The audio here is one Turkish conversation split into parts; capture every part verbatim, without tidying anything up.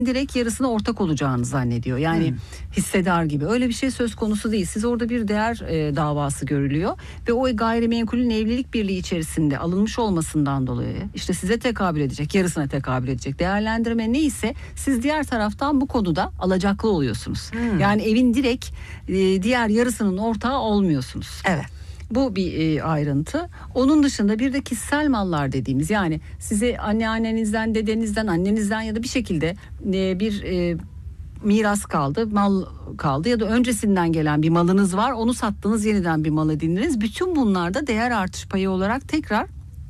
direkt yarısına ortak olacağını zannediyor. Yani hmm. hissedar gibi. Öyle bir şey söz konusu değil. Siz orada bir değer e, davası görülüyor ve o gayrimenkulün evlilik birliği içerisinde alınmış olmasından dolayı işte size tekabül edecek, yarısına tekabül edecek değerlendirme neyse siz diğer taraftan bu konuda alacaklı oluyorsunuz. Hmm. Yani evin direkt e, diğer yarısının ortağı olmuyorsunuz. Evet. Bu bir e, ayrıntı. Onun dışında bir de kişisel mallar dediğimiz, yani size anneannenizden, dedenizden, annenizden ya da bir şekilde e, bir e, miras kaldı, mal kaldı ya da öncesinden gelen bir malınız var. Onu sattınız, yeniden bir mal edindiniz. Bütün bunlarda değer artış payı olarak tekrar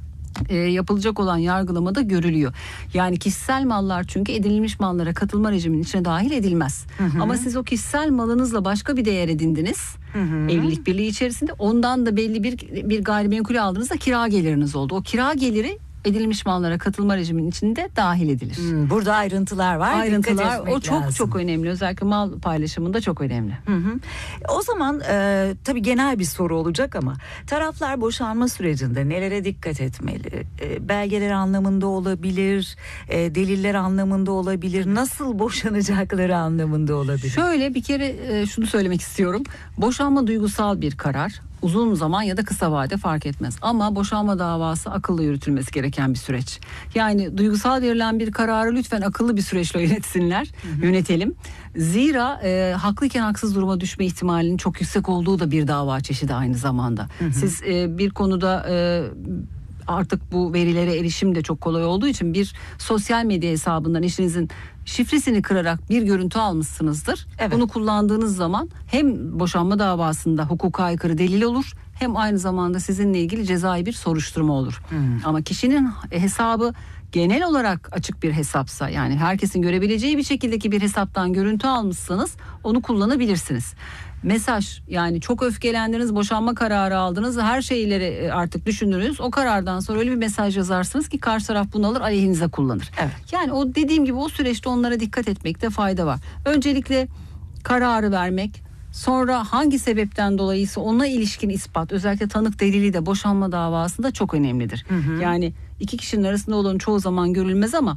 E, yapılacak olan yargılamada görülüyor. Yani kişisel mallar çünkü edinilmiş mallara katılma rejiminin içine dahil edilmez. Hı hı. Ama siz o kişisel malınızla başka bir değer edindiniz. Hı hı. Evlilik birliği içerisinde ondan da belli bir bir gayrimenkul aldığınızda kira geliriniz oldu. O kira geliri edilmiş mallara katılma rejiminin içinde dahil edilir. Hmm, burada ayrıntılar var. Ayrıntılar o çok lazım. çok önemli. Özellikle mal paylaşımında çok önemli. Hı hı. O zaman e, tabii genel bir soru olacak ama taraflar boşanma sürecinde nelere dikkat etmeli? E, belgeler anlamında olabilir, e, deliller anlamında olabilir, nasıl boşanacakları anlamında olabilir. Şöyle bir kere e, şunu söylemek istiyorum. Boşanma duygusal bir karar. Uzun zaman ya da kısa vade fark etmez. Ama boşanma davası akıllı yürütülmesi gereken bir süreç. Yani duygusal verilen bir kararı lütfen akıllı bir süreçle yönetsinler, hı hı. yönetelim. Zira e, haklıyken haksız duruma düşme ihtimalinin çok yüksek olduğu da bir dava çeşidi aynı zamanda. Hı hı. Siz e, bir konuda... E, artık bu verilere erişim de çok kolay olduğu için bir sosyal medya hesabından eşinizin şifresini kırarak bir görüntü almışsınızdır. Evet. Bunu kullandığınız zaman hem boşanma davasında hukuka aykırı delil olur, hem aynı zamanda sizinle ilgili cezai bir soruşturma olur. Hmm. Ama kişinin hesabı genel olarak açık bir hesapsa, yani herkesin görebileceği bir şekildeki bir hesaptan görüntü almışsanız onu kullanabilirsiniz. Mesaj, yani çok öfkelendiniz, boşanma kararı aldınız, her şeyleri artık düşündünüz. O karardan sonra öyle bir mesaj yazarsınız ki karşı taraf bunu alır, aleyhinize kullanır. Evet. Yani o dediğim gibi o süreçte onlara dikkat etmekte fayda var. Öncelikle kararı vermek, sonra hangi sebepten dolayıysa ona ilişkin ispat, özellikle tanık delili de boşanma davasında çok önemlidir. Hı hı. Yani iki kişinin arasında olan çoğu zaman görülmez ama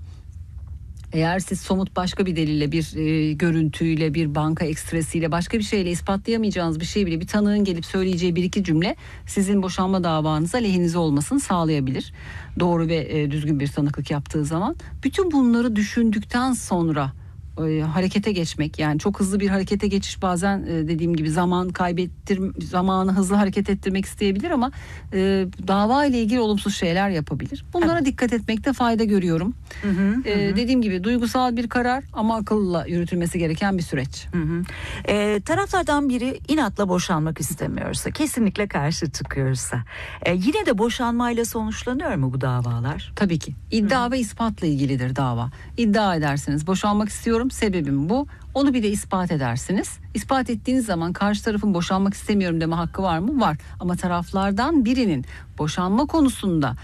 eğer siz somut başka bir delille, bir e, görüntüyle, bir banka ekstresiyle, başka bir şeyle ispatlayamayacağınız bir şey bile bir tanığın gelip söyleyeceği bir iki cümle sizin boşanma davanıza lehinize olmasını sağlayabilir. Doğru ve e, düzgün bir tanıklık yaptığı zaman. Bütün bunları düşündükten sonra e, harekete geçmek, yani çok hızlı bir harekete geçiş bazen e, dediğim gibi zaman kaybettir, zamanı hızlı hareket ettirmek isteyebilir ama e, dava ile ilgili olumsuz şeyler yapabilir. Bunlara evet. dikkat etmekte fayda görüyorum. Hı hı, e, hı. Dediğim gibi duygusal bir karar ama akılla yürütülmesi gereken bir süreç. Hı hı. E, taraflardan biri inatla boşanmak istemiyorsa, kesinlikle karşı çıkıyorsa, e, yine de boşanmayla sonuçlanıyor mu bu davalar? Tabii ki. İddia hı. ve ispatla ilgilidir dava. İddia edersiniz, boşanmak istiyorum, sebebim bu. Onu bir de ispat edersiniz. İspat ettiğiniz zaman karşı tarafın boşanmak istemiyorum deme hakkı var mı? Var. Ama taraflardan birinin boşanma konusunda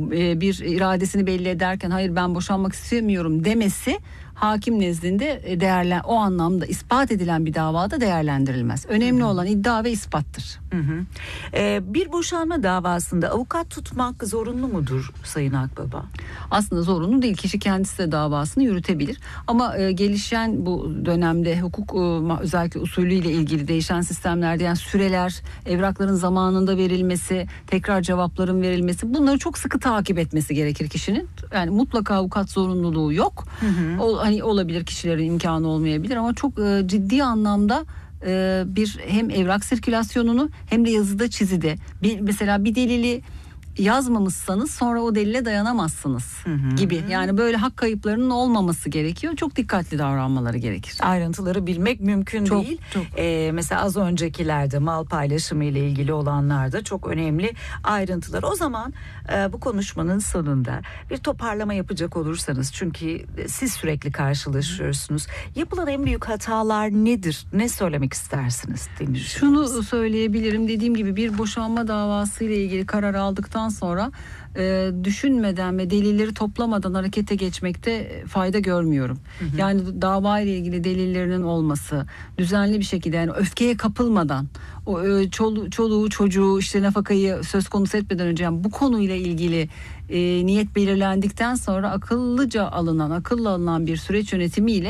bir iradesini belli ederken hayır ben boşanmak istemiyorum demesi hakim nezdinde değerlen, o anlamda ispat edilen bir davada değerlendirilmez. Önemli hı hı. olan iddia ve ispattır. Hı hı. Ee, bir boşanma davasında avukat tutmak zorunlu mudur Sayın Akbaba? Aslında zorunlu değil. Kişi kendisi de davasını yürütebilir. Ama e, gelişen bu dönemde hukuk e, özellikle usulüyle ilgili değişen sistemlerde, yani süreler, evrakların zamanında verilmesi, tekrar cevapların verilmesi, bunları çok sıkı takip etmesi gerekir kişinin. Yani mutlaka avukat zorunluluğu yok. Hı hı. O, hani olabilir, kişilerin imkanı olmayabilir ama çok e, ciddi anlamda e, bir hem evrak sirkülasyonunu hem de yazıda çizide bir, mesela bir delili yazmamışsanız sonra o delile dayanamazsınız hı hı. gibi. Yani böyle hak kayıplarının olmaması gerekiyor. Çok dikkatli davranmaları gerekir. Ayrıntıları bilmek mümkün çok, değil. Çok. Ee, mesela az öncekilerde mal paylaşımı ile ilgili olanlarda çok önemli ayrıntılar. O zaman e, bu konuşmanın sonunda bir toparlama yapacak olursanız, çünkü siz sürekli karşılaşıyorsunuz. Yapılan en büyük hatalar nedir? Ne söylemek istersiniz dinleyicilerimize? Şunu söyleyebilirim. Dediğim gibi bir boşanma davası ile ilgili karar aldıktan aldıktan sonra e, düşünmeden ve delilleri toplamadan harekete geçmekte fayda görmüyorum. Hı hı. Yani dava ile ilgili delillerinin olması, düzenli bir şekilde, yani öfkeye kapılmadan, o e, çolu, çoluğu çocuğu işte nafakayı söz konusu etmeden önce, yani bu konuyla ilgili e, niyet belirlendikten sonra akıllıca alınan, akıllı alınan bir süreç yönetimiyle